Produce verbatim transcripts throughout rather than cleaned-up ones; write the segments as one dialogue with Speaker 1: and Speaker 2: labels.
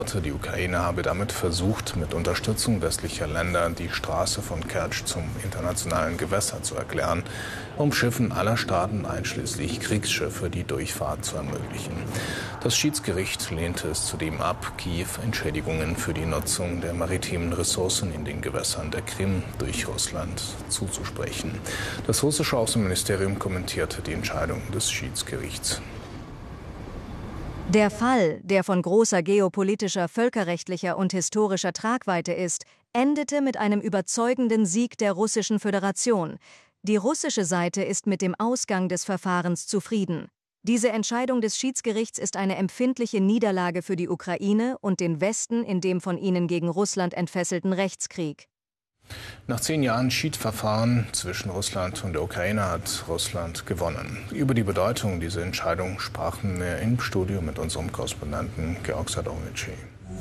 Speaker 1: Die Ukraine habe damit versucht, mit Unterstützung westlicher Länder die Straße von Kertsch zum internationalen Gewässer zu erklären, um Schiffen aller Staaten, einschließlich Kriegsschiffe, die Durchfahrt zu ermöglichen. Das Schiedsgericht lehnte es zudem ab, Kiew Entschädigungen für die Nutzung der maritimen Ressourcen in den Gewässern der Krim durch Russland zuzusprechen. Das russische Außenministerium kommentierte die Entscheidung des Schiedsgerichts.
Speaker 2: Der Fall, der von großer geopolitischer, völkerrechtlicher und historischer Tragweite ist, endete mit einem überzeugenden Sieg der Russischen Föderation. Die russische Seite ist mit dem Ausgang des Verfahrens zufrieden. Diese Entscheidung des Schiedsgerichts ist eine empfindliche Niederlage für die Ukraine und den Westen in dem von ihnen gegen Russland entfesselten Rechtskrieg.
Speaker 1: Nach zehn Jahren Schiedsverfahren zwischen Russland und der Ukraine hat Russland gewonnen. Über die Bedeutung dieser Entscheidung sprachen wir im Studio mit unserem Korrespondenten Georg Sadownici.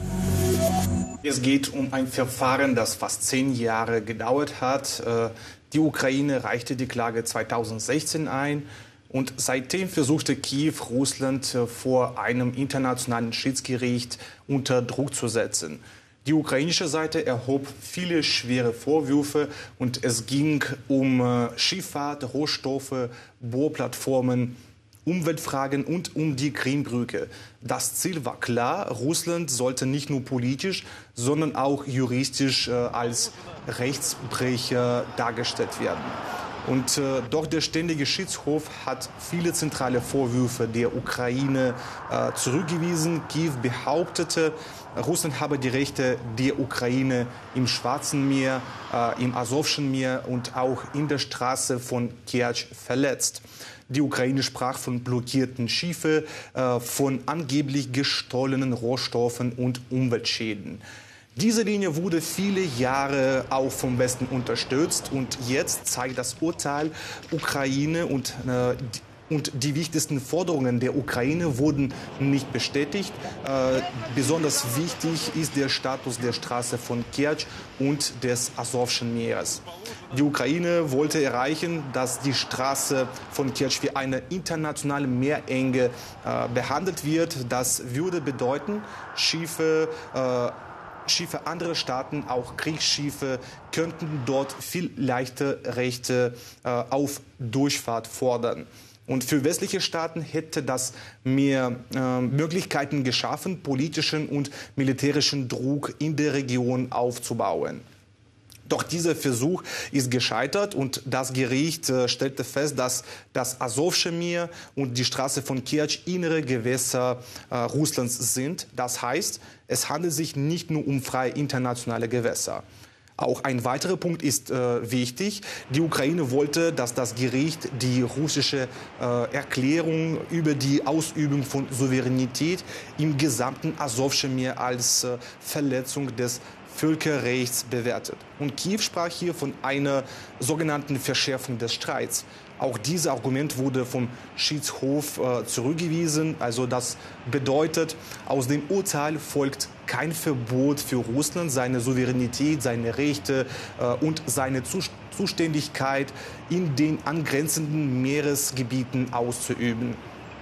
Speaker 3: Es geht um ein Verfahren, das fast zehn Jahre gedauert hat. Die Ukraine reichte die Klage zweitausendsechzehn ein. Und seitdem versuchte Kiew, Russland vor einem internationalen Schiedsgericht unter Druck zu setzen. Die ukrainische Seite erhob viele schwere Vorwürfe und es ging um Schifffahrt, Rohstoffe, Bohrplattformen, Umweltfragen und um die Krimbrücke. Das Ziel war klar, Russland sollte nicht nur politisch, sondern auch juristisch äh, als Rechtsbrecher dargestellt werden. Und äh, doch der Ständige Schiedshof hat viele zentrale Vorwürfe der Ukraine äh, zurückgewiesen. Kiew behauptete, Russland habe die Rechte der Ukraine im Schwarzen Meer, äh, im Asowschen Meer und auch in der Straße von Kertsch verletzt. Die Ukraine sprach von blockierten Schiffen, äh, von angeblich gestohlenen Rohstoffen und Umweltschäden. Diese Linie wurde viele Jahre auch vom Westen unterstützt und jetzt zeigt das Urteil, Ukraine und, äh, und die wichtigsten Forderungen der Ukraine wurden nicht bestätigt. Äh, besonders wichtig ist der Status der Straße von Kertsch und des Asowschen Meeres. Die Ukraine wollte erreichen, dass die Straße von Kertsch wie eine internationale Meerenge äh, behandelt wird. Das würde bedeuten, Schiffe äh, Schiffe anderer Staaten, auch Kriegsschiffe, könnten dort viel leichter Rechte äh, auf Durchfahrt fordern. Und für westliche Staaten hätte das mehr äh, Möglichkeiten geschaffen, politischen und militärischen Druck in der Region aufzubauen. Doch dieser Versuch ist gescheitert und das Gericht äh, stellte fest, dass das Asowsche Meer und die Straße von Kertsch innere Gewässer äh, Russlands sind. Das heißt, es handelt sich nicht nur um freie internationale Gewässer. Auch ein weiterer Punkt ist äh, wichtig. Die Ukraine wollte, dass das Gericht die russische äh, Erklärung über die Ausübung von Souveränität im gesamten Asowschen Meer als äh, Verletzung des Völkerrechts bewertet. Und Kiew sprach hier von einer sogenannten Verschärfung des Streits. Auch dieses Argument wurde vom Schiedshof äh, zurückgewiesen. Also das bedeutet, aus dem Urteil folgt kein Verbot für Russland, seine Souveränität, seine Rechte äh, und seine Zuständigkeit in den angrenzenden Meeresgebieten auszuüben.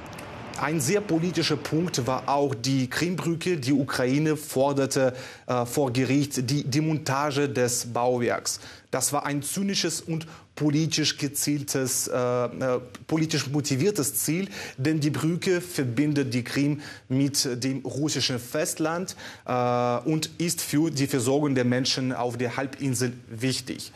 Speaker 3: Ein sehr politischer Punkt war auch die Krimbrücke. Die Ukraine forderte äh, vor Gericht die Demontage des Bauwerks. Das war ein zynisches und politisch gezieltes, äh, äh, politisch motiviertes Ziel, denn die Brücke verbindet die Krim mit dem russischen Festland äh, und ist für die Versorgung der Menschen auf der Halbinsel wichtig.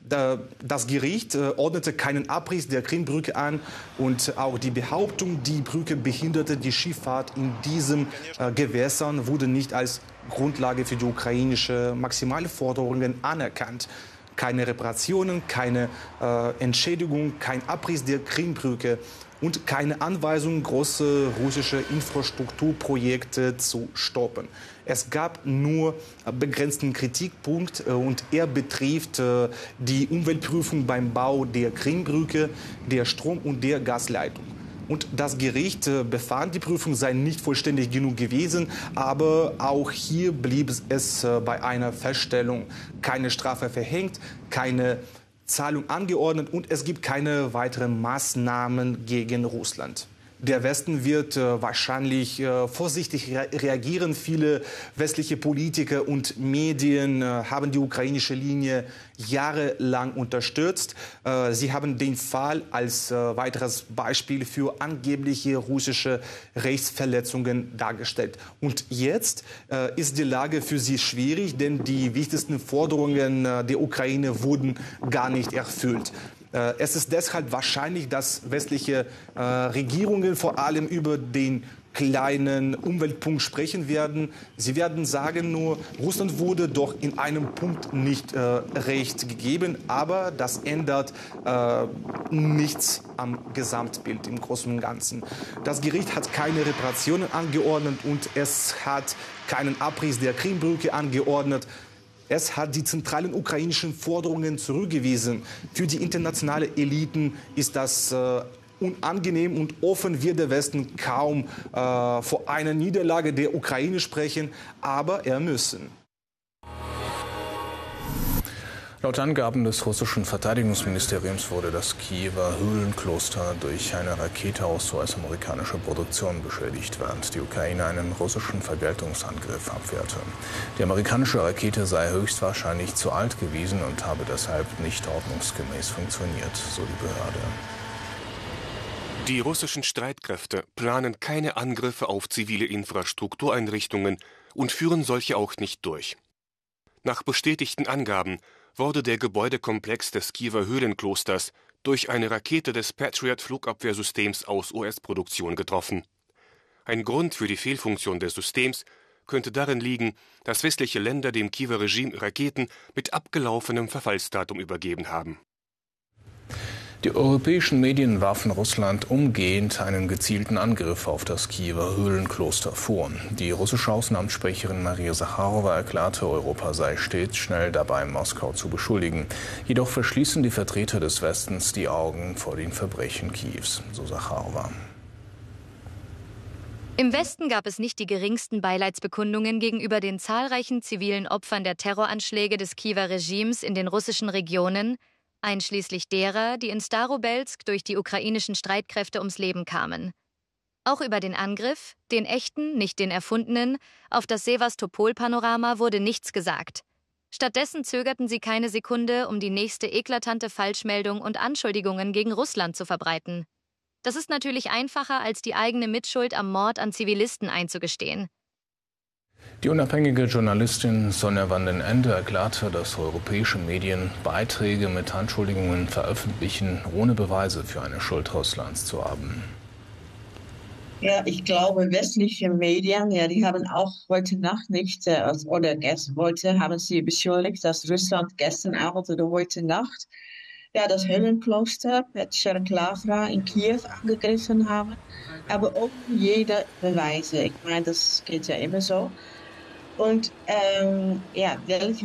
Speaker 3: Das Gericht ordnete keinen Abriss der Krimbrücke an und auch die Behauptung, die Brücke behinderte die Schifffahrt in diesen äh, Gewässern, wurde nicht als Grundlage für die ukrainische Maximalforderungen anerkannt. Keine Reparationen, keine äh, Entschädigung, kein Abriss der Krimbrücke und keine Anweisung, große russische Infrastrukturprojekte zu stoppen. Es gab nur begrenzten Kritikpunkt und er betrifft die Umweltprüfung beim Bau der Krimbrücke, der Strom- und der Gasleitung. Und das Gericht befand, die Prüfung sei nicht vollständig genug gewesen, aber auch hier blieb es bei einer Feststellung. Keine Strafe verhängt, keine Zahlung angeordnet und es gibt keine weiteren Maßnahmen gegen Russland. Der Westen wird äh, wahrscheinlich äh, vorsichtig rea reagieren. Viele westliche Politiker und Medien äh, haben die ukrainische Linie jahrelang unterstützt. Äh, sie haben den Fall als äh, weiteres Beispiel für angebliche russische Rechtsverletzungen dargestellt. Und jetzt äh, ist die Lage für sie schwierig, denn die wichtigsten Forderungen äh, der Ukraine wurden gar nicht erfüllt. Es ist deshalb wahrscheinlich, dass westliche äh, Regierungen vor allem über den kleinen Umweltpunkt sprechen werden. Sie werden sagen nur, Russland wurde doch in einem Punkt nicht äh, recht gegeben, aber das ändert äh, nichts am Gesamtbild im Großen und Ganzen. Das Gericht hat keine Reparationen angeordnet und es hat keinen Abriss der Krimbrücke angeordnet. Es hat die zentralen ukrainischen Forderungen zurückgewiesen. Für die internationale Eliten ist das äh, unangenehm und offen wird der Westen kaum äh, vor einer Niederlage der Ukraine sprechen, aber er müssen.
Speaker 1: Laut Angaben des russischen Verteidigungsministeriums wurde das Kiewer Höhlenkloster durch eine Rakete aus U S-amerikanischer Produktion beschädigt, während die Ukraine einen russischen Vergeltungsangriff abwehrte. Die amerikanische Rakete sei höchstwahrscheinlich zu alt gewesen und habe deshalb nicht ordnungsgemäß funktioniert, so die Behörde.
Speaker 4: Die russischen Streitkräfte planen keine Angriffe auf zivile Infrastruktureinrichtungen und führen solche auch nicht durch. Nach bestätigten Angaben wurde der Gebäudekomplex des Kiewer Höhlenklosters durch eine Rakete des Patriot-Flugabwehrsystems aus U S-Produktion getroffen. Ein Grund für die Fehlfunktion des Systems könnte darin liegen, dass westliche Länder dem Kiewer Regime Raketen mit abgelaufenem Verfallsdatum übergeben haben.
Speaker 1: Die europäischen Medien warfen Russland umgehend einen gezielten Angriff auf das Kiewer Höhlenkloster vor. Die russische Außenamtssprecherin Maria Sacharowa erklärte, Europa sei stets schnell dabei, Moskau zu beschuldigen. Jedoch verschließen die Vertreter des Westens die Augen vor den Verbrechen Kiews, so Sacharowa.
Speaker 2: Im Westen gab es nicht die geringsten Beileidsbekundungen gegenüber den zahlreichen zivilen Opfern der Terroranschläge des Kiewer Regimes in den russischen Regionen, einschließlich derer, die in Starobelsk durch die ukrainischen Streitkräfte ums Leben kamen. Auch über den Angriff, den echten, nicht den erfundenen, auf das Sewastopol-Panorama wurde nichts gesagt. Stattdessen zögerten sie keine Sekunde, um die nächste eklatante Falschmeldung und Anschuldigungen gegen Russland zu verbreiten. Das ist natürlich einfacher, als die eigene Mitschuld am Mord an Zivilisten einzugestehen.
Speaker 1: Die unabhängige Journalistin Sonja van den Ende erklärte, dass europäische Medien Beiträge mit Anschuldigungen veröffentlichen, ohne Beweise für eine Schuld Russlands zu haben.
Speaker 5: Ja, ich glaube, westliche Medien, ja, die haben auch heute Nacht nicht, äh, oder gestern, heute haben sie beschuldigt, dass Russland gestern Abend oder heute Nacht ja, das Höhlenkloster Petr Klavra in Kiew angegriffen haben, aber ohne jede Beweise. Ich meine, das geht ja immer so. Und ähm, ja, welche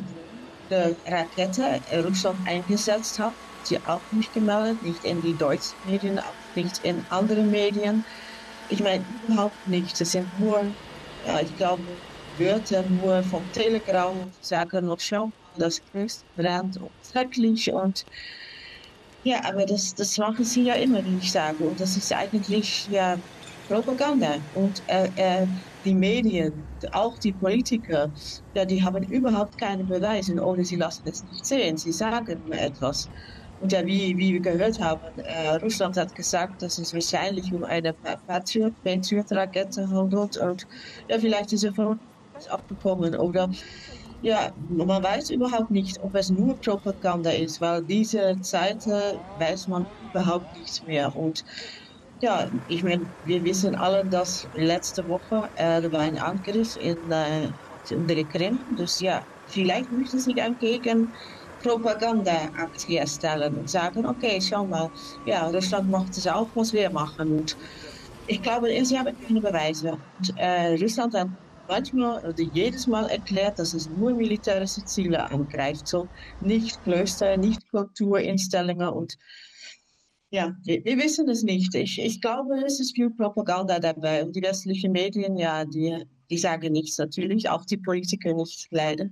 Speaker 5: Rakete Russland eingesetzt hat, sie auch nicht gemeldet, nicht in die deutschen Medien, auch nicht in andere Medien. Ich meine, überhaupt nicht. Das sind nur, ja, ich glaube, Wörter nur vom Telegram, sagen noch schon, das Christ brennt und schrecklich und ja, aber das, das machen sie ja immer, wie ich sage. Und das ist eigentlich ja Propaganda. Und äh, äh, die Medien, auch die Politiker, ja, die haben überhaupt keine Beweise, oder sie lassen es nicht sehen. Sie sagen etwas. Und ja, wie, wie wir gehört haben, äh, Russland hat gesagt, dass es wahrscheinlich um eine Patriot, Patriot-Rakete handelt. Und ja, vielleicht ist er von uns abgekommen. Oder ja, man weiß überhaupt nicht, ob es nur Propaganda ist, weil diese Zeit äh, weiß man überhaupt nichts mehr. Und ja, ich meine, wir wissen alle, dass letzte Woche äh, da war ein Angriff in, äh, in der Krim. Dus ja, vielleicht müssen sie ein Gegen-Propaganda-Aktie erstellen und sagen, okay, schau mal, ja, Russland macht es auch, was wir machen. Und ich glaube, sie haben keine Beweise. Und, äh, Russland hat manchmal oder jedes Mal erklärt, dass es nur militärische Ziele angreift, so nicht Klöster, nicht Kulturinstellungen und ja, wir, wir wissen es nicht. Ich, ich glaube, es ist viel Propaganda dabei und die westlichen Medien, ja, die, die sagen nichts natürlich, auch die Politiker nicht, leider.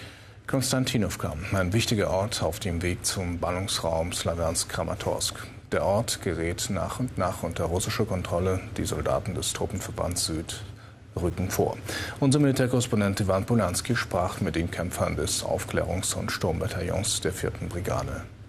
Speaker 1: Konstantinowka, ein wichtiger Ort auf dem Weg zum Ballungsraum Slawjansk-Kramatorsk. Der Ort gerät nach und nach unter russische Kontrolle. Die Soldaten des Truppenverbands Süd rücken vor. Unser Militärkorrespondent Ivan Polanski sprach mit den Kämpfern des Aufklärungs- und Sturmbataillons der vierten Brigade.